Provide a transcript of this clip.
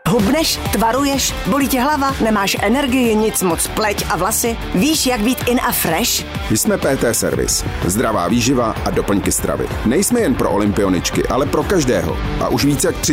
Hubneš, tvaruješ, bolí tě hlava, nemáš energii, nic moc, pleť a vlasy? Víš, jak být in a fresh? Jsme PT Service. Zdravá výživa a doplňky stravy. Nejsme jen pro olympioničky, ale pro každého. A už víc jak